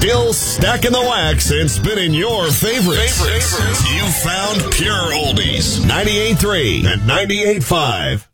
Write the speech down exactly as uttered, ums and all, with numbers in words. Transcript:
Still stacking the wax and spinning your favorites. favorites. You found Pure Oldies. ninety-eight point three and ninety-eight point five.